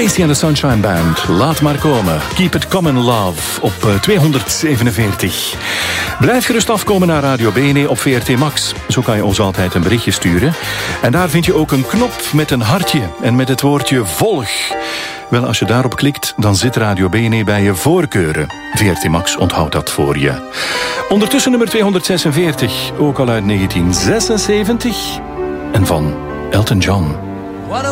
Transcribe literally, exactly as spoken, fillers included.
Casey and the Sunshine Band, laat maar komen. Keep it coming, love, op tweehonderdzevenenveertig. Blijf gerust afkomen naar Radio B N E op V R T Max. Zo kan je ons altijd een berichtje sturen. En daar vind je ook een knop met een hartje en met het woordje volg. Wel, als je daarop klikt, dan zit Radio B N E bij je voorkeuren. V R T Max onthoudt dat voor je. Ondertussen nummer tweehonderdzesenveertig, ook al uit negentien zesenzeventig. En van Elton John.